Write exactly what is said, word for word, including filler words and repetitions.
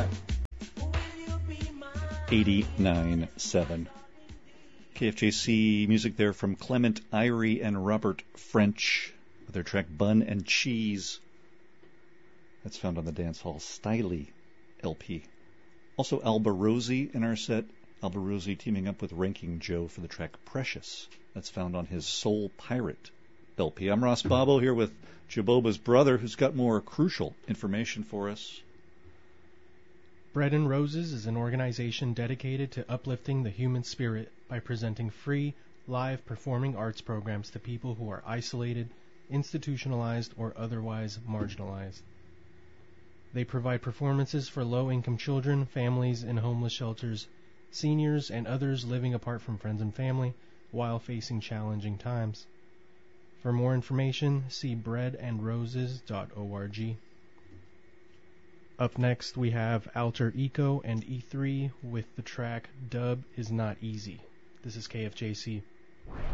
eighty-nine point seven. K F J C music there from Clement Irie and Robert French with their track Bun and Cheese. That's found on the Dancehall Styley L P. Also Alba Rosie in our set. Alba Rosie teaming up with Ranking Joe for the track Precious. That's found on his Soul Pirate L P. I'm Ross Bobo here with Jaboba's brother, who's got more crucial information for us. Bread and Roses is an organization dedicated to uplifting the human spirit by presenting free, live performing arts programs to people who are isolated, institutionalized, or otherwise marginalized. They provide performances for low-income children, families in homeless shelters, seniors, and others living apart from friends and family while facing challenging times. For more information, see bread and roses dot org. Up next, we have Alter Ego and E three with the track Dub Is Not Easy. This is K F J C.